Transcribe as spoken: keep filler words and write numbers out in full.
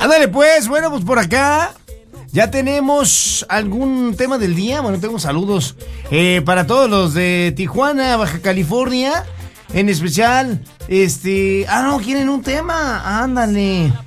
Ándale pues, bueno, pues por acá ya tenemos algún tema del día. Bueno, tengo saludos eh, para todos los de Tijuana, Baja California. En especial, este... Ah, no, quieren un tema. Ándale.